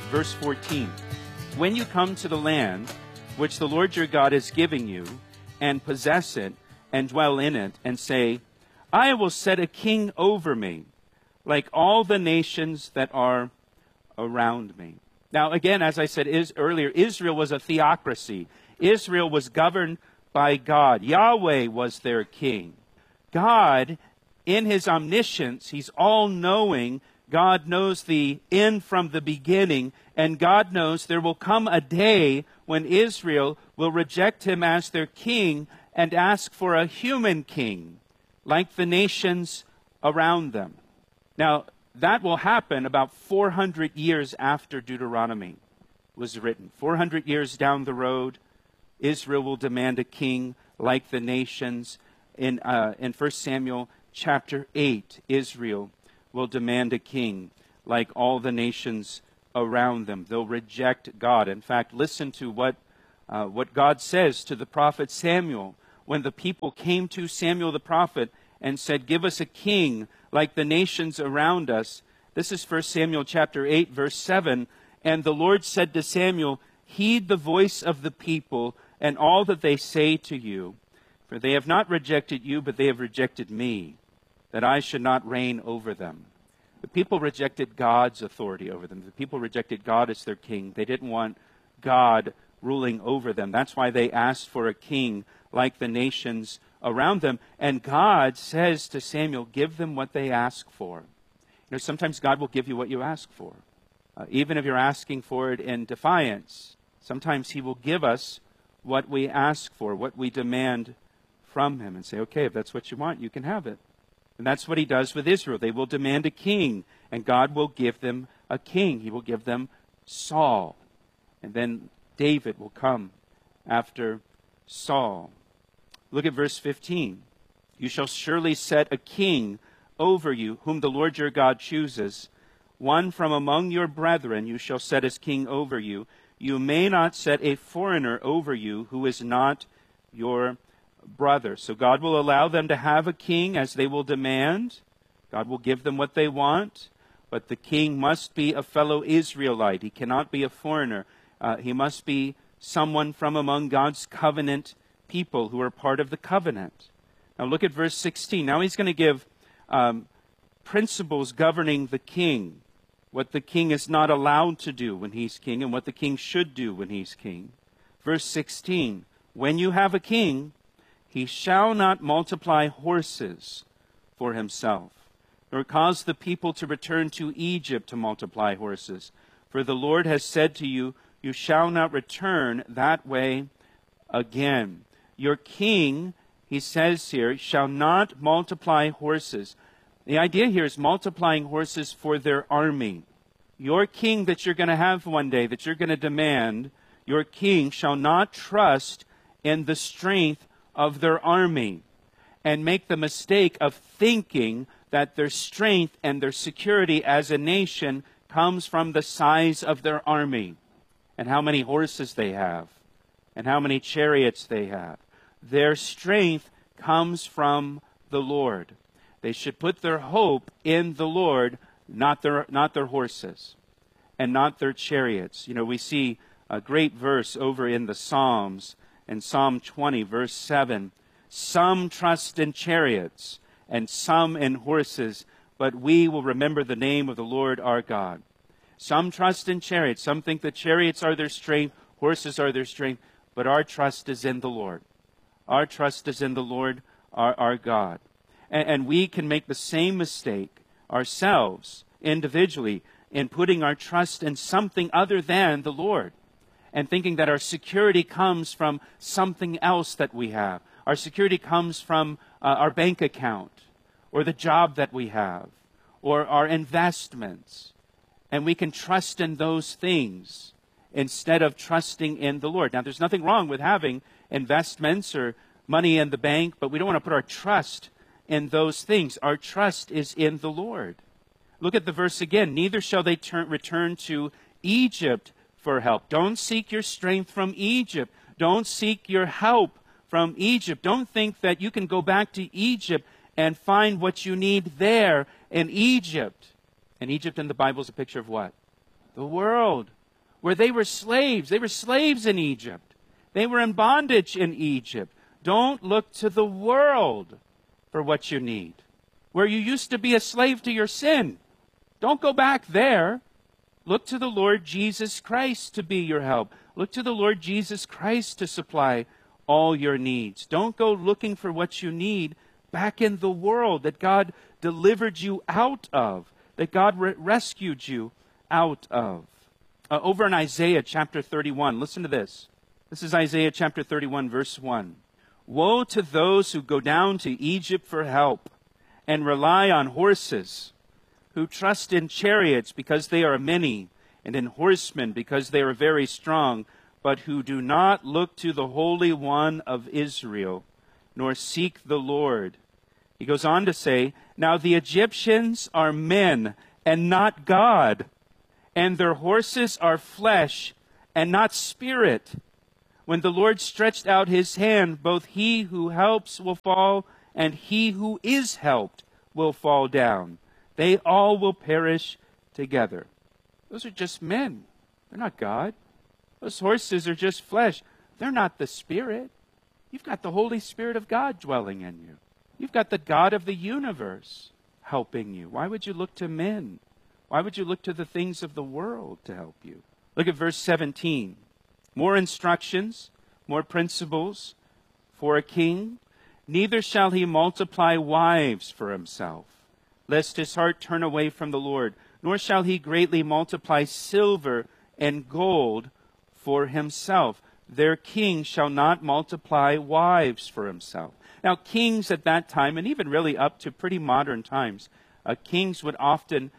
verse 14. When you come to the land which the Lord your God is giving you, and possess it, and dwell in it, and say, I will set a king over me, like all the nations that are around me. Now, again, as I said earlier, Israel was a theocracy. Israel was governed by God. Yahweh was their king. God, in his omniscience, he's all-knowing. God knows the end from the beginning, and God knows there will come a day when Israel will reject him as their king and ask for a human king, like the nations around them. Now, that will happen about 400 years after Deuteronomy was written. 400 years down the road, Israel will demand a king like the nations. In 1 Samuel chapter 8, Israel will demand a king like all the nations around them. They'll reject God. In fact, listen to what God says to the prophet Samuel when the people came to Samuel the prophet and said, give us a king like the nations around us. This is 1 Samuel chapter 8, verse 7. And the Lord said to Samuel, heed the voice of the people and all that they say to you. For they have not rejected you, but they have rejected me, that I should not reign over them. The people rejected God's authority over them. The people rejected God as their king. They didn't want God ruling over them. That's why they asked for a king like the nations around them. And God says to Samuel, give them what they ask for. You know, sometimes God will give you what you ask for. Even if you're asking for it in defiance, sometimes he will give us what we ask for, what we demand from him, and say, okay, if that's what you want, you can have it. And that's what he does with Israel. They will demand a king, and God will give them a king. He will give them Saul. And then David will come after Saul. Look at verse 15. You shall surely set a king over you, whom the Lord your God chooses. One from among your brethren you shall set as king over you. You may not set a foreigner over you who is not your brother. So God will allow them to have a king as they will demand. God will give them what they want. But the king must be a fellow Israelite. He cannot be a foreigner. He must be someone from among God's covenant people who are part of the covenant. Now look at verse 16. Now he's going to give principles governing the king. What the king is not allowed to do when he's king and what the king should do when he's king. Verse 16. When you have a king, he shall not multiply horses for himself, nor cause the people to return to Egypt to multiply horses. For the Lord has said to you, you shall not return that way again. Your king, he says here, shall not multiply horses. The idea here is multiplying horses for their army. Your king that you're going to have one day, that you're going to demand, your king shall not trust in the strength of their army and make the mistake of thinking that their strength and their security as a nation comes from the size of their army and how many horses they have and how many chariots they have. Their strength comes from the Lord. They should put their hope in the Lord, not their horses and not their chariots. You know, we see a great verse over in the Psalms, in Psalm 20, verse 7. Some trust in chariots and some in horses, but we will remember the name of the Lord our God. Some trust in chariots. Some think that chariots are their strength, horses are their strength, but our trust is in the Lord. Our trust is in the Lord our God. And we can make the same mistake ourselves, individually, in putting our trust in something other than the Lord and thinking that our security comes from something else that we have. Our security comes from our bank account or the job that we have or our investments. And we can trust in those things instead of trusting in the Lord. Now, there's nothing wrong with having investments or money in the bank, but we don't want to put our trust in those things. Our trust is in the Lord. Look at the verse again. Neither shall they return to Egypt for help. Don't seek your strength from Egypt. Don't seek your help from Egypt. Don't think that you can go back to Egypt and find what you need there in Egypt. And Egypt in the Bible is a picture of what? The world. where they were slaves. They were slaves in Egypt. They were in bondage in Egypt. Don't look to the world for what you need. Where you used to be a slave to your sin. Don't go back there. Look to the Lord Jesus Christ to be your help. Look to the Lord Jesus Christ to supply all your needs. Don't go looking for what you need back in the world that God delivered you out of, that God rescued you out of. Over in Isaiah chapter 31, listen to this. This is Isaiah chapter 31, verse 1. Woe to those who go down to Egypt for help and rely on horses, who trust in chariots because they are many, and in horsemen because they are very strong, but who do not look to the Holy One of Israel, nor seek the Lord. He goes on to say, now the Egyptians are men and not God, and their horses are flesh and not spirit. When the Lord stretched out his hand, both he who helps will fall, and he who is helped will fall down. They all will perish together. Those are just men. They're not God. Those horses are just flesh. They're not the Spirit. You've got the Holy Spirit of God dwelling in you. You've got the God of the universe helping you. Why would you look to men? Why would you look to the things of the world to help you? Look at verse 17. More instructions, more principles for a king. Neither shall he multiply wives for himself, lest his heart turn away from the Lord. Nor shall he greatly multiply silver and gold for himself. Their king shall not multiply wives for himself. Now, kings at that time, and even really up to pretty modern times, kings would often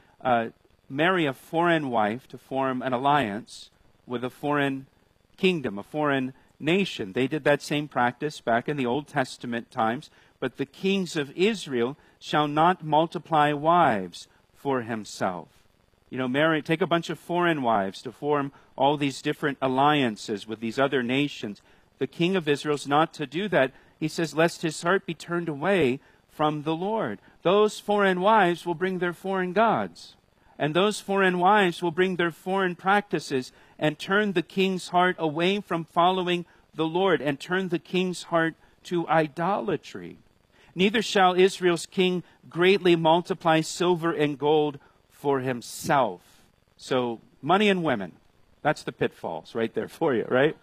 marry a foreign wife to form an alliance with a foreign kingdom, a foreign nation. They did that same practice back in the Old Testament times. But the kings of Israel shall not multiply wives for himself. You know, take a bunch of foreign wives to form all these different alliances with these other nations. The king of Israel is not to do that. He says, lest his heart be turned away from the Lord. Those foreign wives will bring their foreign gods. And those foreign wives will bring their foreign practices and turn the king's heart away from following the Lord and turn the king's heart to idolatry. Neither shall Israel's king greatly multiply silver and gold for himself. So, money and women, that's the pitfalls right there for you, right?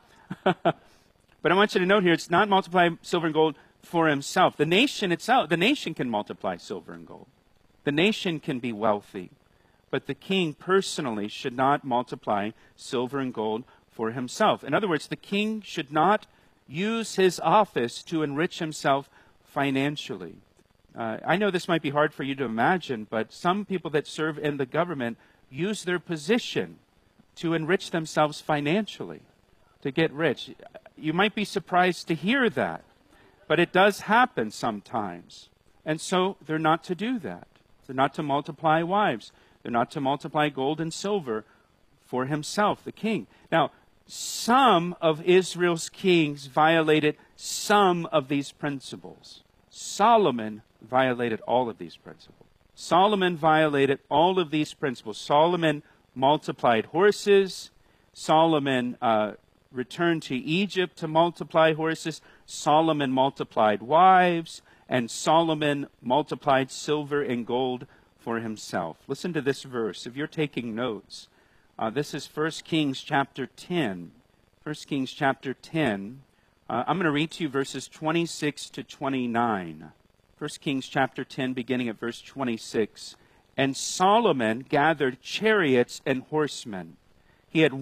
But I want you to note here, it's not multiply silver and gold for himself. The nation itself, the nation can multiply silver and gold. The nation can be wealthy. But the king personally should not multiply silver and gold for himself. In other words, the king should not use his office to enrich himself financially. I know this might be hard for you to imagine, but some people that serve in the government use their position to enrich themselves financially, to get rich. You might be surprised to hear that, but it does happen sometimes. And so they're not to do that. They're not to multiply wives. They're not to multiply gold and silver for himself, the king. Now, some of Israel's kings violated some of these principles. Solomon violated all of these principles. Solomon violated all of these principles. Solomon multiplied horses. Solomon returned to Egypt to multiply horses. Solomon multiplied wives. And Solomon multiplied silver and gold for himself. Listen to this verse. If you're taking notes, this is 1 Kings chapter 10. 1 Kings chapter 10. I'm going to read to you verses 26 to 29. 1 Kings chapter 10, beginning at verse 26. And Solomon gathered chariots and horsemen. He had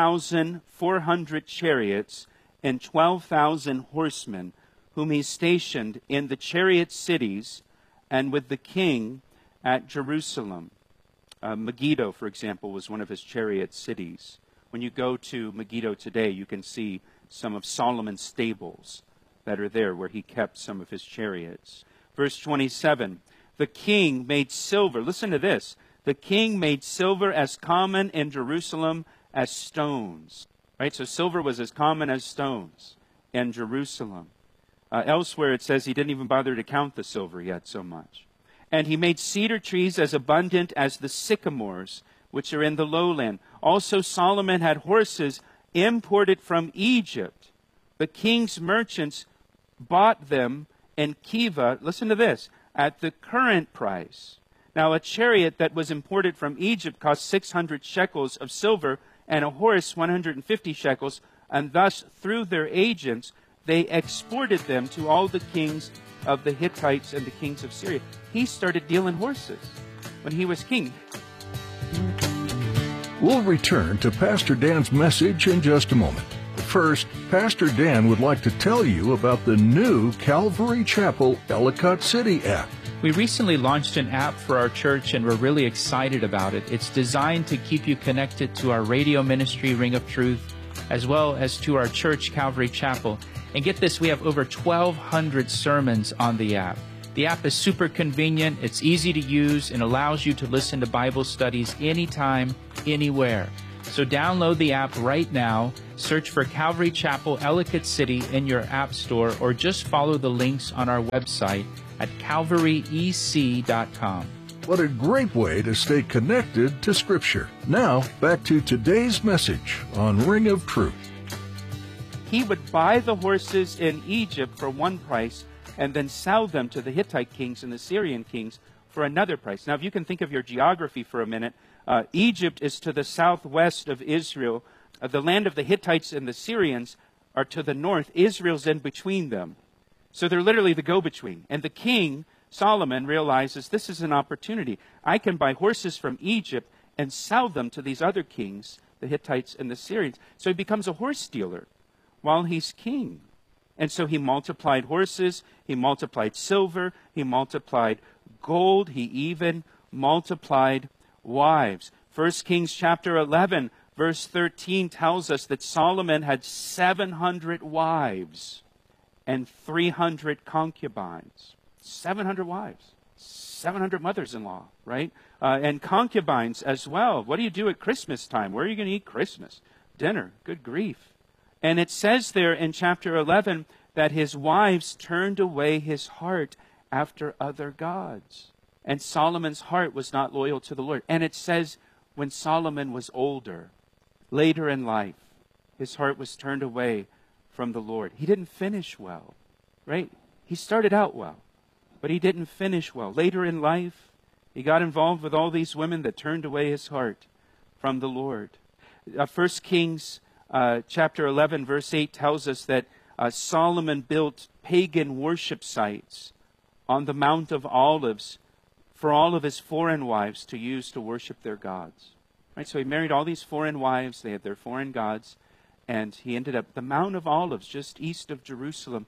1,400 chariots and 12,000 horsemen, whom he stationed in the chariot cities and with the king at Jerusalem. Megiddo, for example, was one of his chariot cities. When you go to Megiddo today, you can see some of Solomon's stables that are there where he kept some of his chariots. Verse 27, the king made silver. Listen to this. The king made silver as common in Jerusalem as stones. Right? So silver was as common as stones in Jerusalem. Elsewhere it says he didn't even bother to count the silver yet so much. And he made cedar trees as abundant as the sycamores, which are in the lowland. Also Solomon had horses imported from Egypt. The king's merchants bought them in Kiva, listen to this, at the current price. Now a chariot that was imported from Egypt cost 600 shekels of silver, and a horse 150 shekels, and thus through their agents they exported them to all the kings of the Hittites and the kings of Syria. He started dealing horses when he was king. We'll return to Pastor Dan's message in just a moment. First, Pastor Dan would like to tell you about the new Calvary Chapel Ellicott City app. We recently launched an app for our church, and we're really excited about it. It's designed to keep you connected to our radio ministry, Ring of Truth, as well as to our church, Calvary Chapel. And get this, we have over 1,200 sermons on the app. The app is super convenient, it's easy to use, and allows you to listen to Bible studies anytime, anywhere. So download the app right now, search for Calvary Chapel Ellicott City in your app store, or just follow the links on our website at calvaryec.com. What a great way to stay connected to Scripture. Now, back to today's message on Ring of Truth. He would buy the horses in Egypt for one price and then sell them to the Hittite kings and the Syrian kings for another price. Now, if you can think of your geography for a minute, Egypt is to the southwest of Israel. The land of the Hittites and the Syrians are to the north. Israel's in between them. So they're literally the go-between. And the king, Solomon, realizes this is an opportunity. I can buy horses from Egypt and sell them to these other kings, the Hittites and the Syrians. So he becomes a horse dealer while he's king. And so he multiplied horses, he multiplied silver, he multiplied gold, he even multiplied wives. 1 Kings chapter 11, verse 13 tells us that Solomon had 700 wives and 300 concubines. 700 wives, 700 mothers-in-law, right? And concubines as well. What do you do at Christmas time? Where are you going to eat Christmas? Dinner. Good grief. And it says there in chapter 11 that his wives turned away his heart after other gods. And Solomon's heart was not loyal to the Lord. And it says when Solomon was older, later in life, his heart was turned away from the Lord. He didn't finish well, right? He started out well, but he didn't finish well. Later in life, he got involved with all these women that turned away his heart from the Lord. 1 Kings chapter 11, verse 8 tells us that Solomon built pagan worship sites on the Mount of Olives for all of his foreign wives to use to worship their gods. Right? So he married all these foreign wives. They had their foreign gods. And he ended up, the Mount of Olives, just east of Jerusalem,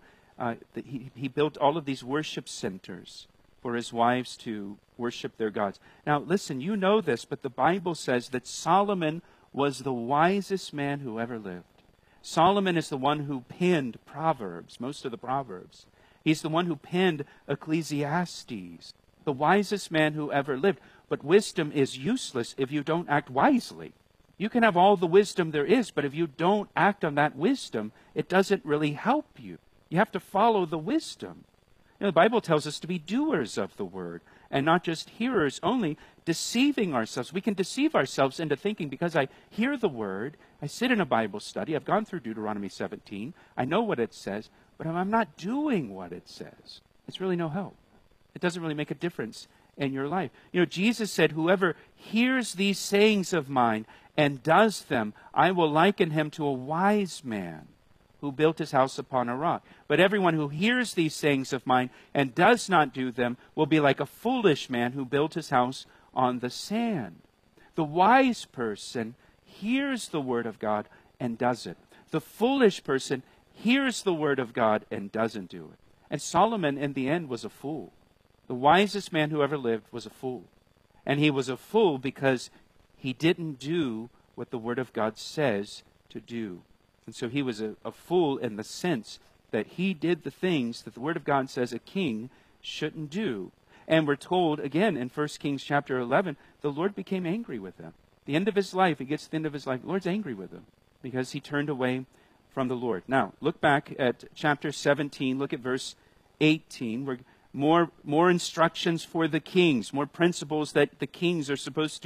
he built all of these worship centers for his wives to worship their gods. Now, listen, you know this, but the Bible says that Solomon was the wisest man who ever lived. Solomon is the one who penned Proverbs, most of the Proverbs. He's the one who penned Ecclesiastes, the wisest man who ever lived. But wisdom is useless if you don't act wisely. You can have all the wisdom there is, but if you don't act on that wisdom, it doesn't really help you. You have to follow the wisdom. You know, the Bible tells us to be doers of the word and not just hearers only, deceiving ourselves. We can deceive ourselves into thinking because I hear the word, I sit in a Bible study, I've gone through Deuteronomy 17, I know what it says, but if I'm not doing what it says, it's really no help. It doesn't really make a difference in your life. You know, Jesus said, whoever hears these sayings of mine and does them, I will liken him to a wise man who built his house upon a rock. But everyone who hears these sayings of mine and does not do them will be like a foolish man who built his house on the sand. The wise person hears the word of God and does it. The foolish person hears the word of God and doesn't do it. And Solomon, in the end, was a fool. The wisest man who ever lived was a fool. And he was a fool because he didn't do what the word of God says to do. And so he was a fool in the sense that he did the things that the word of God says a king shouldn't do. And we're told, again, in 1 Kings chapter 11, the Lord became angry with him. The end of his life, he gets to the end of his life, the Lord's angry with him because he turned away from the Lord. Now, look back at chapter 17, look at verse 18. More instructions for the kings, more principles that the kings are supposed to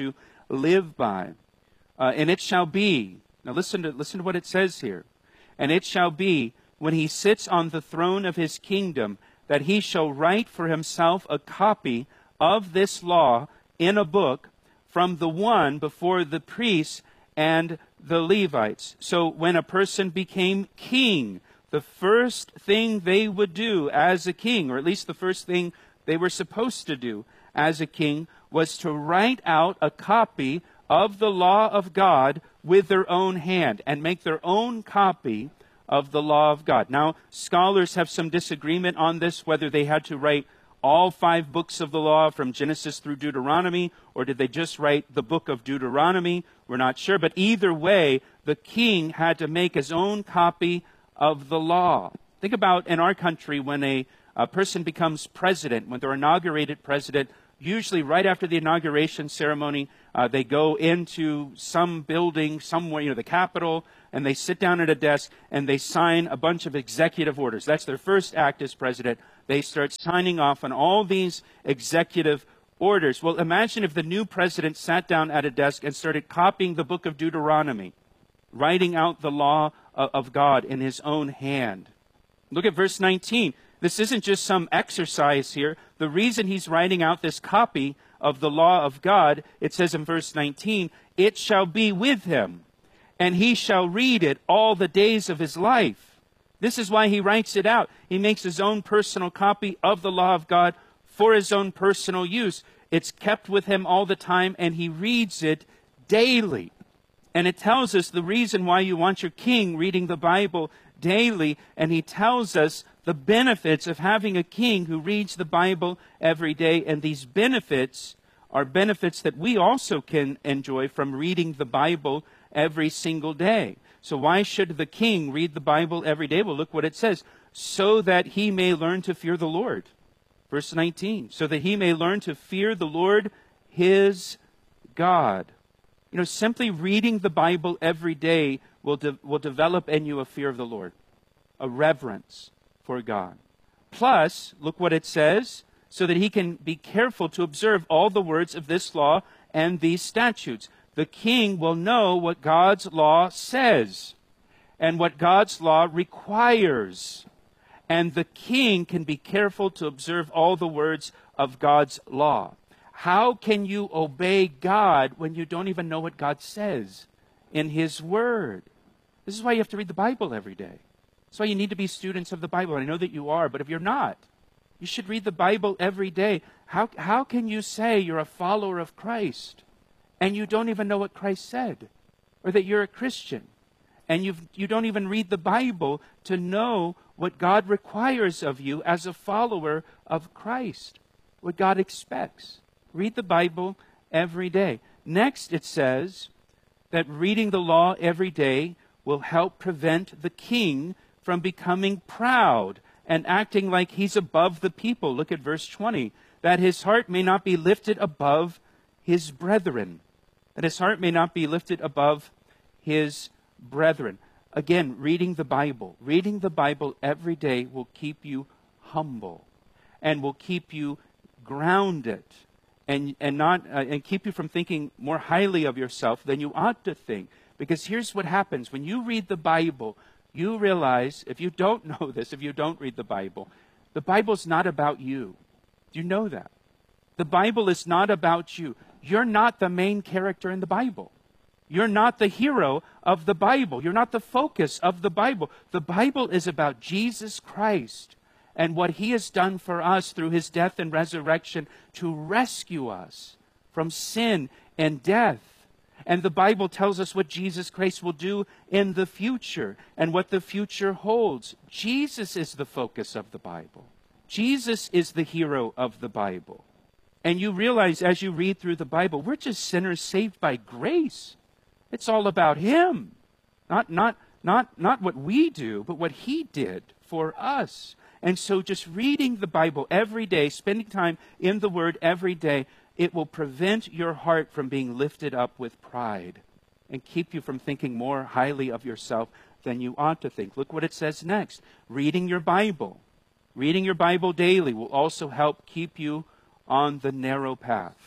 live by. And it shall be, now listen to what it says here. And it shall be, when he sits on the throne of his kingdom, that he shall write for himself a copy of this law in a book from the one before the priests and the Levites. So when a person became king, the first thing they would do as a king, or at least the first thing they were supposed to do as a king, was to write out a copy of the law of God with their own hand and make their own copy of the law of God. Now, scholars have some disagreement on this, whether they had to write all 5 books of the law from Genesis through Deuteronomy, or did they just write the book of Deuteronomy? We're not sure. But either way, the king had to make his own copy of the law. Think about in our country when a person becomes president, when they're inaugurated president, usually right after the inauguration ceremony, they go into some building somewhere, the Capitol, and they sit down at a desk and they sign a bunch of executive orders. That's their first act as president. They start signing off on all these executive orders. Well, imagine if the new president sat down at a desk and started copying the book of Deuteronomy, writing out the law of God in his own hand. Look at verse 19. This isn't just some exercise here. The reason he's writing out this copy of the law of God, it says in verse 19, it shall be with him, and he shall read it all the days of his life. This is why he writes it out. He makes his own personal copy of the law of God for his own personal use. It's kept with him all the time, and he reads it daily. And it tells us the reason why you want your king reading the Bible daily, and he tells us the benefits of having a king who reads the Bible every day. And these benefits are benefits that we also can enjoy from reading the Bible every single day. So why should the king read the Bible every day? Well, look what it says. So that he may learn to fear the Lord. Verse 19. So that he may learn to fear the Lord, his God. Simply reading the Bible every day will develop in you a fear of the Lord, a reverence for God. Plus, look what it says, so that he can be careful to observe all the words of this law and these statutes. The king will know what God's law says and what God's law requires. And the king can be careful to observe all the words of God's law. How can you obey God when you don't even know what God says in his word? This is why you have to read the Bible every day. That's why you need to be students of the Bible. And I know that you are, but if you're not, you should read the Bible every day. How can you say you're a follower of Christ and you don't even know what Christ said? Or that you're a Christian and you don't even read the Bible to know what God requires of you as a follower of Christ, what God expects. Read the Bible every day. Next, it says that reading the law every day will help prevent the king from becoming proud and acting like he's above the people. Look at verse 20. That his heart may not be lifted above his brethren. That his heart may not be lifted above his brethren. Again, reading the Bible. Reading the Bible every day will keep you humble and will keep you grounded and keep you from thinking more highly of yourself than you ought to think. Because here's what happens. When you read the Bible, you realize, if you don't know this, if you don't read the Bible's not about you. Do you know that? The Bible is not about you. You're not the main character in the Bible. You're not the hero of the Bible. You're not the focus of the Bible. The Bible is about Jesus Christ and what he has done for us through his death and resurrection to rescue us from sin and death. And the Bible tells us what Jesus Christ will do in the future and what the future holds. Jesus is the focus of the Bible. Jesus is the hero of the Bible. And you realize as you read through the Bible, we're just sinners saved by grace. It's all about him. Not what we do, but what he did for us. And so just reading the Bible every day, spending time in the Word every day, it will prevent your heart from being lifted up with pride and keep you from thinking more highly of yourself than you ought to think. Look what it says next. Reading your Bible daily will also help keep you on the narrow path.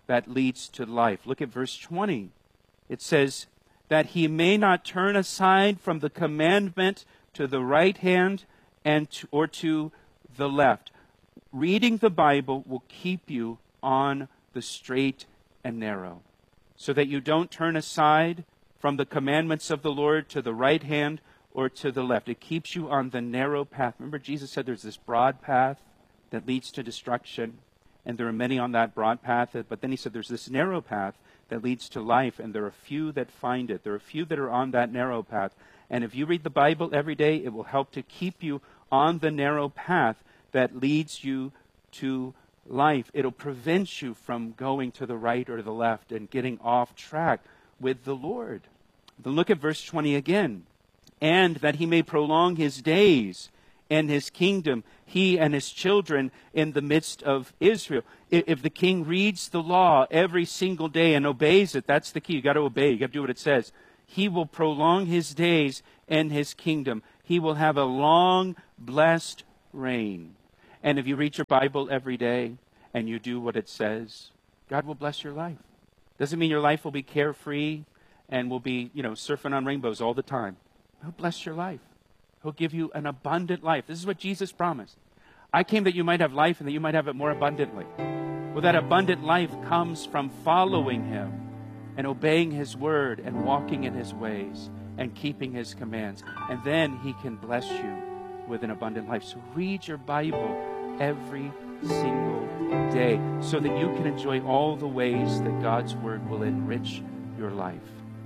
that leads to life. Look at verse 20. It says, that he may not turn aside from the commandment to the right hand or to the left. Reading the Bible will keep you on the straight and narrow, so that you don't turn aside from the commandments of the Lord to the right hand or to the left. It keeps you on the narrow path. Remember, Jesus said there's this broad path that leads to destruction, and there are many on that broad path. But then he said there's this narrow path that leads to life, and there are few that find it. There are few that are on that narrow path. And if you read the Bible every day, it will help to keep you on the narrow path that leads you to life. It'll prevent you from going to the right or the left and getting off track with the Lord. Then look at verse 20 again. And that he may prolong his days and his kingdom, he and his children in the midst of Israel. If the king reads the law every single day and obeys it, that's the key. You got to obey. You got to do what it says. He will prolong his days and his kingdom. He will have a long, blessed reign. And if you read your Bible every day and you do what it says, God will bless your life. Doesn't mean your life will be carefree and will be, surfing on rainbows all the time. He'll bless your life. He'll give you an abundant life. This is what Jesus promised. I came that you might have life and that you might have it more abundantly. Well, that abundant life comes from following him and obeying his word and walking in his ways and keeping his commands. And then he can bless you with an abundant life. So read your Bible every single day so that you can enjoy all the ways that God's word will enrich your life.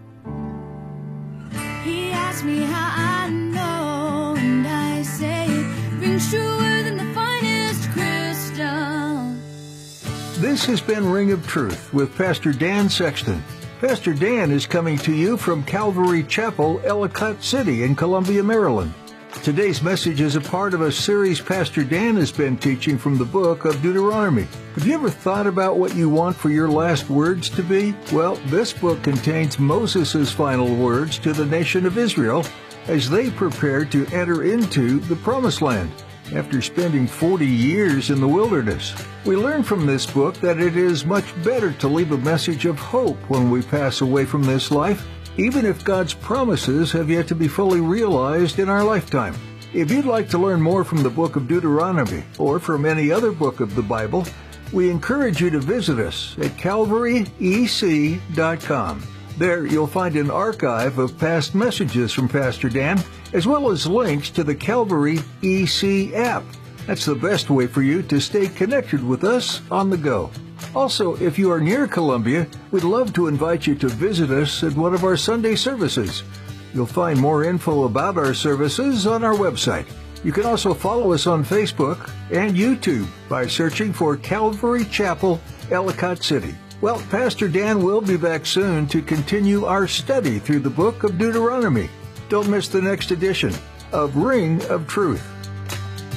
He asked me how I know, and I say it rings truer than the finest crystal. This has been Ring of Truth with Pastor Dan Sexton. Pastor Dan is coming to you from Calvary Chapel, Ellicott City in Columbia, Maryland. Today's message is a part of a series Pastor Dan has been teaching from the book of Deuteronomy. Have you ever thought about what you want for your last words to be? Well, this book contains Moses' final words to the nation of Israel as they prepared to enter into the Promised Land after spending 40 years in the wilderness. We learn from this book that it is much better to leave a message of hope when we pass away from this life, even if God's promises have yet to be fully realized in our lifetime. If you'd like to learn more from the book of Deuteronomy or from any other book of the Bible, we encourage you to visit us at calvaryec.com. There you'll find an archive of past messages from Pastor Dan, as well as links to the Calvary EC app. That's the best way for you to stay connected with us on the go. Also, if you are near Columbia, we'd love to invite you to visit us at one of our Sunday services. You'll find more info about our services on our website. You can also follow us on Facebook and YouTube by searching for Calvary Chapel, Ellicott City. Well, Pastor Dan will be back soon to continue our study through the book of Deuteronomy. Don't miss the next edition of Ring of Truth.